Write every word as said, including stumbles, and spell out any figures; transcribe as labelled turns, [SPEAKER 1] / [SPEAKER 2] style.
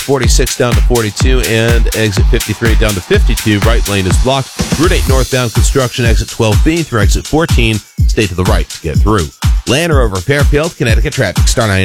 [SPEAKER 1] forty-six down to forty-two, and exit fifty-three down to fifty-two. Right lane is blocked. Route eight northbound construction, exit twelve B through exit fourteen. Stay to the right to get through. Lanner over Fairfield, Connecticut traffic. Star ninety-nine.